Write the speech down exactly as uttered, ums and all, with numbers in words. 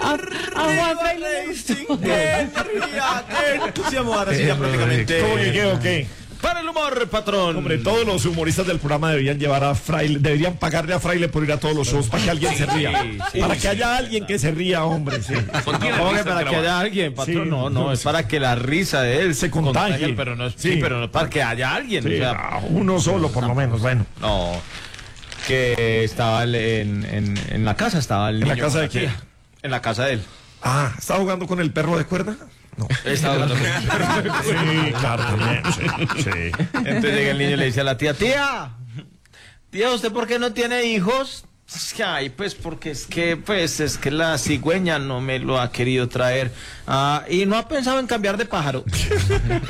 a Juan Fraile le gustó. ¡Qué alegría! ¡Qué entusiasmo! Ahora sí, ya prácticamente. ¿Cómo que qué o qué? Para el humor, patrón. Hombre, todos los humoristas del programa deberían llevar a Fraile, deberían pagarle a Fraile por ir a todos los shows para que alguien se ría. Sí, sí, para sí. que haya alguien que se ría, hombre. Sí. Hombre, para que haya alguien, patrón. Sí, no, no, es para que la risa de él se contagie. Pero no, Sí. sí, pero no para que haya alguien. Sí, o sea, ah, uno solo, por lo menos, bueno. no, que estaba el- en, en, en la casa, estaba el ¿En la niño casa con de quién? tía. En la casa de él. Ah, ¿está jugando con el perro de cuerda? No. Estaba hablando con Sí, claro, también. Sí, sí. Entonces llega el niño y le dice a la tía, tía, tía, ¿usted por qué no tiene hijos? Es que, ay, pues porque es que, pues, es que la cigüeña no me lo ha querido traer. Ah, y no ha pensado en cambiar de pájaro.